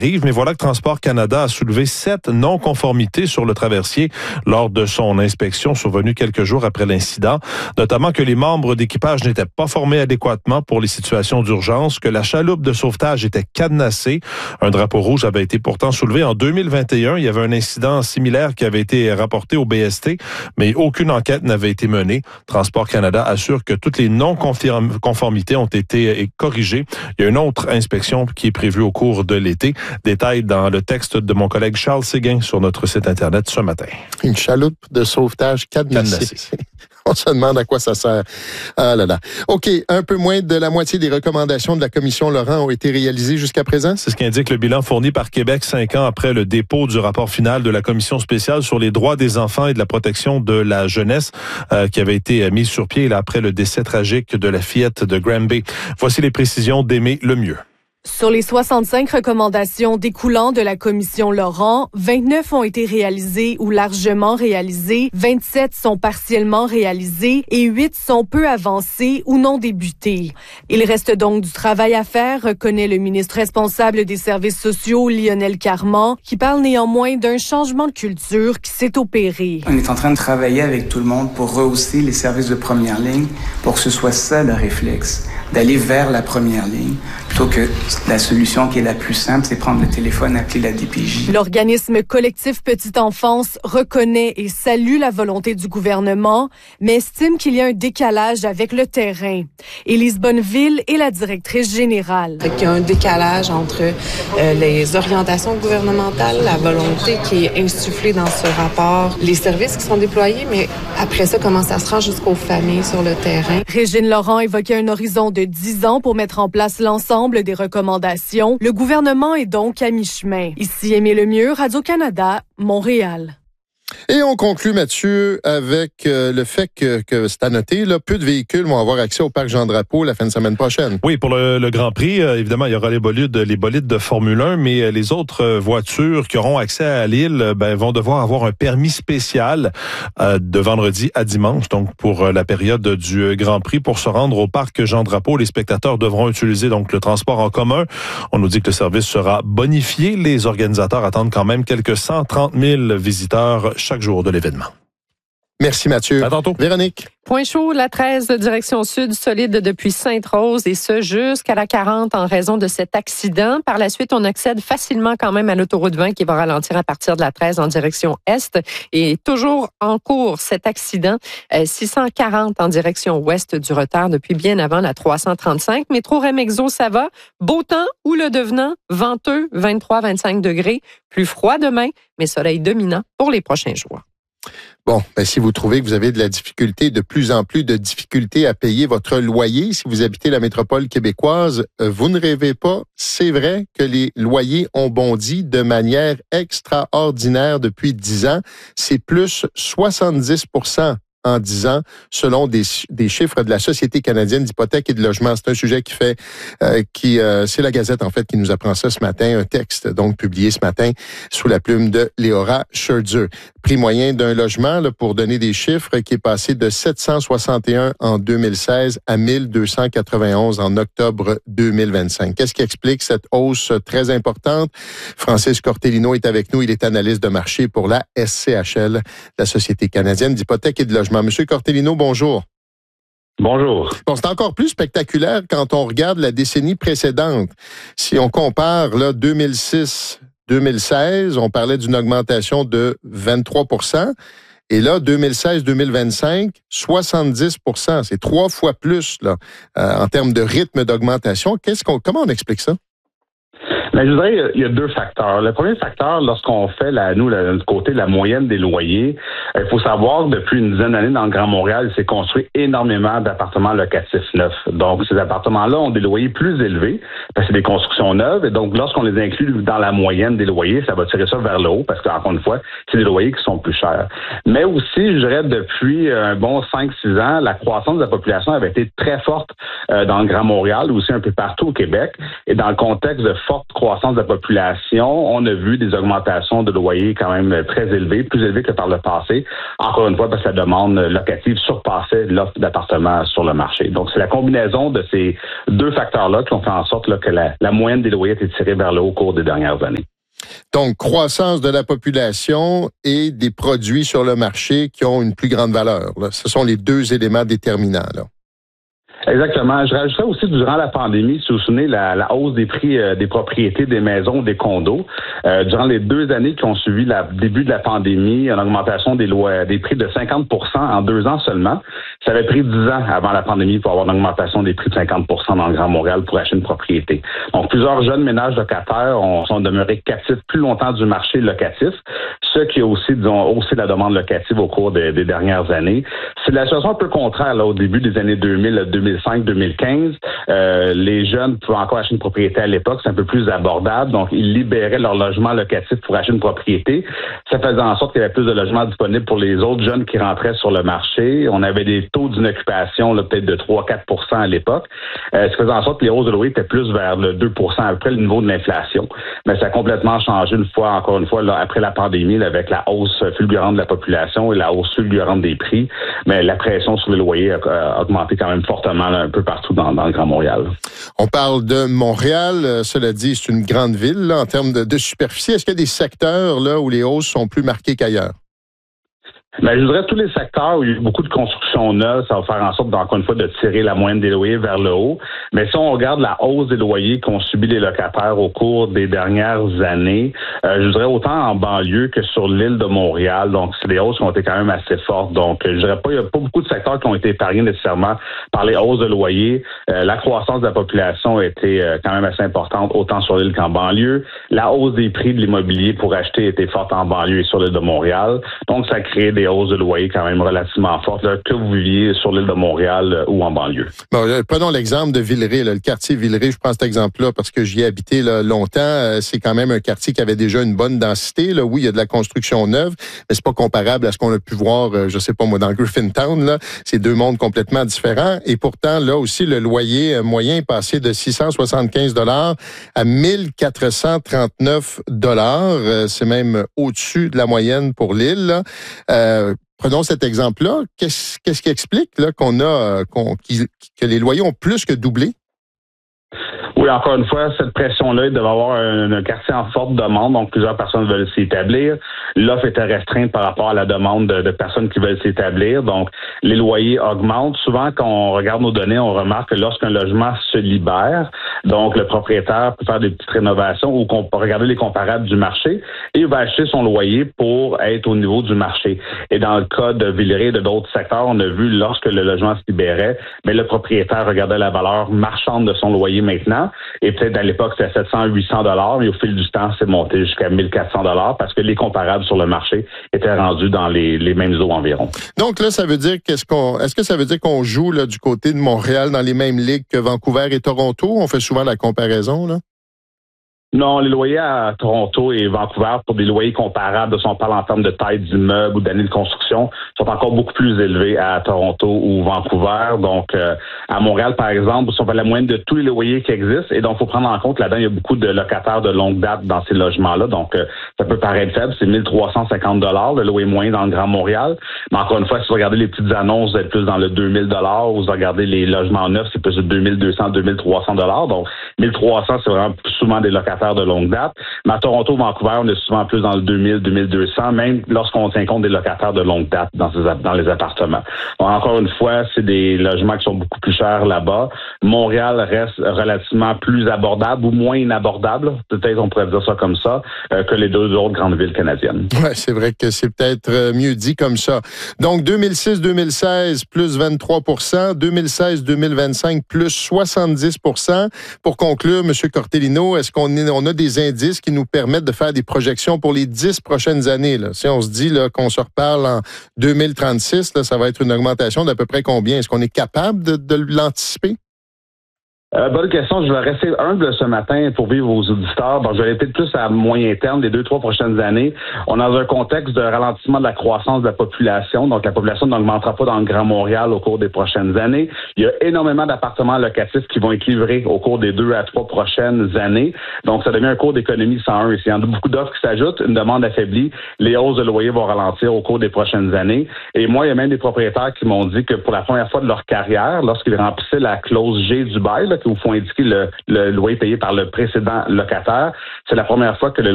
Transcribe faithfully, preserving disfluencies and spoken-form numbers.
Mais voilà que Transport Canada a soulevé sept non-conformités sur le traversier lors de son inspection survenue quelques jours après l'incident, notamment que les membres d'équipage n'étaient pas formés adéquatement pour les situations d'urgence, que la chaloupe de sauvetage était cadenassée. Un drapeau rouge avait été pourtant soulevé en deux mille vingt et un. Il y avait un incident similaire qui avait été rapporté au B S T, mais aucune enquête n'avait été menée. Transport Canada assure que toutes les non-conformités ont été corrigées. Il y a une autre inspection qui est prévue au cours de l'été. Détails dans le texte de mon collègue Charles Séguin sur notre site Internet ce matin. Une chaloupe de sauvetage cadenassée. cadenassée. On se demande à quoi ça sert. Ah là là. OK, un peu moins de la moitié des recommandations de la Commission Laurent ont été réalisées jusqu'à présent. C'est ce qu'indique le bilan fourni par Québec cinq ans après le dépôt du rapport final de la Commission spéciale sur les droits des enfants et de la protection de la jeunesse euh, qui avait été mise sur pied là, après le décès tragique de la fillette de Granby. Voici les précisions d'Aimé Lemieux. Sur les soixante-cinq recommandations découlant de la Commission Laurent, vingt-neuf ont été réalisées ou largement réalisées, vingt-sept sont partiellement réalisées et huit sont peu avancées ou non débutées. Il reste donc du travail à faire, reconnaît le ministre responsable des services sociaux, Lionel Carman, qui parle néanmoins d'un changement de culture qui s'est opéré. On est en train de travailler avec tout le monde pour rehausser les services de première ligne, pour que ce soit ça le réflexe, d'aller vers la première ligne, plutôt que la solution qui est la plus simple, c'est prendre le téléphone, appeler la D P J. L'organisme Collectif Petite Enfance reconnaît et salue la volonté du gouvernement, mais estime qu'il y a un décalage avec le terrain. Élise Bonneville est la directrice générale. Il y a un décalage entre euh, les orientations gouvernementales, la volonté qui est insufflée dans ce rapport, les services qui sont déployés, mais après ça, comment ça se rend jusqu'aux familles sur le terrain. Régine Laurent évoquait un horizon de dix ans pour mettre en place l'ensemble des recommandations. Le gouvernement est donc à mi-chemin. Ici Aimé Lemieux, Radio-Canada, Montréal. Et on conclut, Mathieu, avec euh, le fait que, que c'est à noter, là, peu de véhicules vont avoir accès au parc Jean-Drapeau la fin de semaine prochaine. Oui, pour le, le Grand Prix, euh, évidemment, il y aura les bolides, les bolides de Formule un, mais euh, les autres euh, voitures qui auront accès à l'île euh, ben, vont devoir avoir un permis spécial euh, de vendredi à dimanche, donc pour euh, la période du euh, Grand Prix. Pour se rendre au parc Jean-Drapeau, les spectateurs devront utiliser donc le transport en commun. On nous dit que le service sera bonifié. Les organisateurs attendent quand même quelques cent trente mille visiteurs chaque jour de l'événement. Merci Mathieu. À tantôt. Véronique. Point chaud, la treize, direction sud, solide depuis Sainte-Rose et ce jusqu'à la quarante en raison de cet accident. Par la suite, on accède facilement quand même à l'autoroute vingt qui va ralentir à partir de la treize en direction est. Et toujours en cours, cet accident, euh, six cent quarante en direction ouest du retard depuis bien avant la trois cent trente-cinq. Métro Remexo, ça va. Beau temps ou le devenant, venteux, vingt-trois à vingt-cinq degrés. Plus froid demain, mais soleil dominant pour les prochains jours. Bon, ben si vous trouvez que vous avez de la difficulté, de plus en plus de difficultés à payer votre loyer, si vous habitez la métropole québécoise, vous ne rêvez pas. C'est vrai que les loyers ont bondi de manière extraordinaire depuis dix ans. C'est plus soixante-dix pour cent en dix ans, selon des, des chiffres de la Société canadienne d'hypothèques et de logement. C'est un sujet qui fait, euh, qui, euh, c'est la Gazette, en fait, qui nous apprend ça ce matin. Un texte, donc, publié ce matin sous la plume de Léora Scherzer. Prix moyen d'un logement, là, pour donner des chiffres, qui est passé de sept cent soixante et un en deux mille seize à mille deux cent quatre-vingt-onze en octobre deux mille vingt-cinq. Qu'est-ce qui explique cette hausse très importante? Francis Cortellino est avec nous. Il est analyste de marché pour la S C H L, la Société canadienne d'hypothèques et de logement. Monsieur Cortellino, bonjour. Bonjour. Bon, c'est encore plus spectaculaire quand on regarde la décennie précédente. Si on compare là, deux mille six deux mille seize, on parlait d'une augmentation de vingt-trois pour cent. Et là, deux mille seize deux mille vingt-cinq, soixante-dix pour cent. C'est trois fois plus là, euh, en termes de rythme d'augmentation. Qu'est-ce qu'on, comment on explique ça? Mais je dirais, il y a deux facteurs. Le premier facteur, lorsqu'on fait, la, nous, le côté de la moyenne des loyers, il faut savoir que depuis une dizaine d'années, dans le Grand Montréal, il s'est construit énormément d'appartements locatifs neufs. Donc, ces appartements-là ont des loyers plus élevés, parce que c'est des constructions neuves. Et donc, lorsqu'on les inclut dans la moyenne des loyers, ça va tirer ça vers le haut, parce qu'encore une fois, c'est des loyers qui sont plus chers. Mais aussi, je dirais, depuis un bon cinq six ans, la croissance de la population avait été très forte euh, dans le Grand Montréal, aussi un peu partout au Québec. Et dans le contexte de forte croissance croissance de la population, on a vu des augmentations de loyers quand même très élevées, plus élevées que par le passé. Encore une fois, parce que la demande locative surpassait l'offre d'appartements sur le marché. Donc, c'est la combinaison de ces deux facteurs-là qui ont fait en sorte là, que la, la moyenne des loyers a été tirée vers le haut au cours des dernières années. Donc, croissance de la population et des produits sur le marché qui ont une plus grande valeur. Là. Ce sont les deux éléments déterminants. Là. Exactement. Je rajouterais aussi, durant la pandémie, si vous vous souvenez, la, la hausse des prix euh, des propriétés, des maisons, des condos. Euh, durant les deux années qui ont suivi le début de la pandémie, une augmentation des lois, des prix de cinquante pour cent en deux ans seulement. Ça avait pris dix ans avant la pandémie pour avoir une augmentation des prix de cinquante pour cent dans le Grand Montréal pour acheter une propriété. Donc, plusieurs jeunes ménages locataires ont, sont demeurés captifs plus longtemps du marché locatif, ce qui a aussi, disons, haussé la demande locative au cours des, des dernières années. C'est la situation un peu contraire là, au début des années deux mille, deux mille cinq, deux mille quinze. Euh, les jeunes pouvaient encore acheter une propriété à l'époque, c'est un peu plus abordable, donc ils libéraient leur logement locatif pour acheter une propriété. Ça faisait en sorte qu'il y avait plus de logements disponibles pour les autres jeunes qui rentraient sur le marché. On avait des taux d'inoccupation là, peut-être de trois à quatre pour cent à l'époque. Euh, ça faisait en sorte que les hausses de loyer étaient plus vers le deux pour cent, après le niveau de l'inflation. Mais ça a complètement changé une fois, encore une fois, là, après la pandémie, là, avec la hausse fulgurante de la population et la hausse fulgurante des prix. Mais la pression sur les loyers a, a augmenté quand même fortement là, un peu partout dans, dans le Grand Montréal. On parle de Montréal. Euh, cela dit, c'est une grande ville là, en termes de, de superficie. Est-ce qu'il y a des secteurs là où les hausses sont plus marquées qu'ailleurs? Ben, je dirais tous les secteurs où il y a eu beaucoup de construction neuve, ça va faire en sorte, encore une fois, de tirer la moyenne des loyers vers le haut. Mais si on regarde la hausse des loyers qu'ont subi les locataires au cours des dernières années, euh, je dirais autant en banlieue que sur l'île de Montréal. Donc, c'est des hausses qui ont été quand même assez fortes. Donc, je dirais pas, il n'y a pas beaucoup de secteurs qui ont été épargnés nécessairement par les hausses de loyers. Euh, la croissance de la population a été euh, quand même assez importante, autant sur l'île qu'en banlieue. La hausse des prix de l'immobilier pour acheter était forte en banlieue et sur l'île de Montréal. Donc, ça crée des des hausses de loyer quand même relativement fortes, là, que vous viviez sur l'île de Montréal euh, ou en banlieue. Bon, là, prenons l'exemple de Villeray, là, le quartier Villeray. Je prends cet exemple-là parce que j'y ai habité là, longtemps. Euh, c'est quand même un quartier qui avait déjà une bonne densité. Là. Oui, il y a de la construction neuve, mais c'est pas comparable à ce qu'on a pu voir, euh, je sais pas moi, dans Griffintown. Là. C'est deux mondes complètement différents. Et pourtant, là aussi, le loyer moyen est passé de six cent soixante-quinze dollars à mille quatre cent trente-neuf dollars. Euh, c'est même au-dessus de la moyenne pour l'île. Là. Euh, Prenons cet exemple-là. Qu'est-ce, qu'est-ce qui explique là, qu'on a, qu'on, que les loyers ont plus que doublé? Oui, encore une fois, cette pression-là, il devait avoir un, un quartier en forte demande, donc plusieurs personnes veulent s'y établir. L'offre était restreinte par rapport à la demande de, de personnes qui veulent s'établir, donc les loyers augmentent. Souvent, quand on regarde nos données, on remarque que lorsqu'un logement se libère, donc le propriétaire peut faire des petites rénovations ou qu'on peut regarder les comparables du marché et il va acheter son loyer pour être au niveau du marché. Et dans le cas de Villeray et de d'autres secteurs, on a vu lorsque le logement se libérait, mais le propriétaire regardait la valeur marchande de son loyer maintenant. Et peut-être à l'époque, c'était sept cents, huit cents dollars, mais au fil du temps, c'est monté jusqu'à mille quatre cents dollars parce que les comparables sur le marché étaient rendus dans les, les mêmes eaux environ. Donc là, ça veut dire qu'est-ce qu'on, est-ce que ça veut dire qu'on joue là, du côté de Montréal dans les mêmes ligues que Vancouver et Toronto? On fait souvent la comparaison, là. Non, les loyers à Toronto et Vancouver, pour des loyers comparables, si on parle en termes de taille d'immeuble ou d'années de construction, sont encore beaucoup plus élevés à Toronto ou Vancouver. Donc, euh, à Montréal, par exemple, si on fait la moyenne de tous les loyers qui existent, et donc, il faut prendre en compte, là-dedans, il y a beaucoup de locataires de longue date dans ces logements-là. Donc, euh, ça peut paraître faible, c'est mille trois cent cinquante dollars, le loyer moyen dans le Grand Montréal. Mais encore une fois, si vous regardez les petites annonces, vous êtes plus dans le deux mille dollars, ou vous regardez les logements neufs, c'est plus de deux mille deux cents, deux mille trois cents dollars. Donc, mille trois cents, c'est vraiment souvent des locataires de longue date. Mais à Toronto, Vancouver, on est souvent plus dans le deux mille, deux mille deux cents, même lorsqu'on tient compte des locataires de longue date dans, ces, dans les appartements. Donc, encore une fois, c'est des logements qui sont beaucoup plus chers là-bas. Montréal reste relativement plus abordable ou moins inabordable, peut-être on pourrait dire ça comme ça, euh, que les deux autres grandes villes canadiennes. Oui, c'est vrai que c'est peut-être mieux dit comme ça. Donc, deux mille six deux mille seize, plus vingt-trois pour cent, deux mille seize deux mille vingt-cinq, plus soixante-dix pour cent. Pour conclure, M. Cortellino, est-ce qu'on est, on a des indices qui nous permettent de faire des projections pour les dix prochaines années? Là? Si on se dit là, qu'on se reparle en deux mille trente-six, là, ça va être une augmentation d'à peu près combien? Est-ce qu'on est capable de, de l'anticiper? Euh, bonne question. Je vais rester humble ce matin pour vivre aux auditeurs. Bon, je vais aller peut-être plus à moyen terme, les deux, trois prochaines années. On est dans un contexte de ralentissement de la croissance de la population. Donc, la population n'augmentera pas dans le Grand Montréal au cours des prochaines années. Il y a énormément d'appartements locatifs qui vont être livrés au cours des deux à trois prochaines années. Donc, ça devient un cours d'économie cent un. Il y en a beaucoup d'offres qui s'ajoutent, une demande affaiblie. Les hausses de loyer vont ralentir au cours des prochaines années. Et moi, il y a même des propriétaires qui m'ont dit que pour la première fois de leur carrière, lorsqu'ils remplissaient la clause G du bail, là, où il faut indiquer le, le loyer payé par le précédent locataire. C'est la première fois que le